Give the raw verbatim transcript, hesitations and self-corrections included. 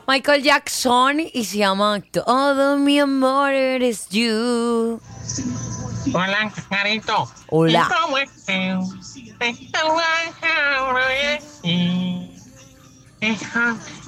Michael Jackson y se llama Todo mi amor eres you. Hola, Carito. Hola. ¿Cómo estás?